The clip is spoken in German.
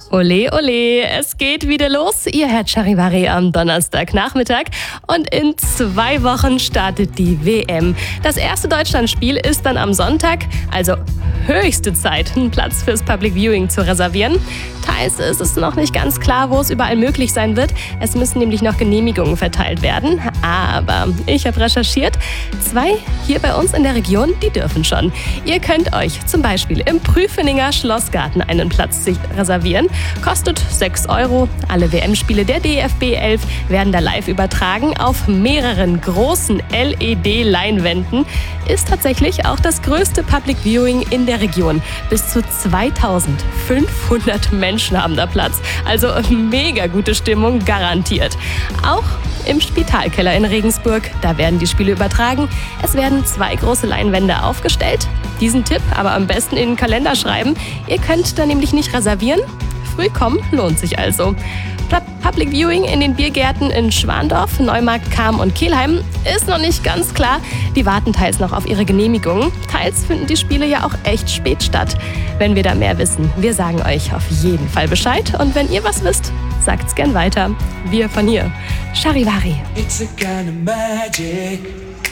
Ole, ole, es geht wieder los. Ihr hört Charivari am Donnerstagnachmittag und in 2 Wochen startet die WM. Das erste Deutschlandspiel ist dann am Sonntag, also höchste Zeit, einen Platz fürs Public Viewing zu reservieren. Teils ist es noch nicht ganz klar, wo es überall möglich sein wird. Es müssen nämlich noch Genehmigungen verteilt werden. Aber ich habe recherchiert, 2 hier bei uns in der Region, die dürfen schon. Ihr könnt euch zum Beispiel im Prüfeninger Schlossgarten einen Platz reservieren. Kostet 6 €. Alle WM-Spiele der DFB 11 werden da live übertragen auf mehreren großen LED-Leinwänden. Ist tatsächlich auch das größte Public Viewing in der Region. Bis zu 2500 Menschen haben da Platz. Also mega gute Stimmung garantiert. Auch im Spitalkeller in Regensburg, da werden die Spiele übertragen. Es werden 2 große Leinwände aufgestellt. Diesen Tipp aber am besten in den Kalender schreiben. Ihr könnt da nämlich nicht reservieren. Früh kommen lohnt sich also. Public Viewing in den Biergärten in Schwandorf, Neumarkt, Cham und Kelheim ist noch nicht ganz klar. Die warten teils noch auf ihre Genehmigung. Teils finden die Spiele ja auch echt spät statt. Wenn wir da mehr wissen, wir sagen euch auf jeden Fall Bescheid. Und wenn ihr was wisst, sagt's gern weiter. Wir von hier. Charivari. It's a kind of magic.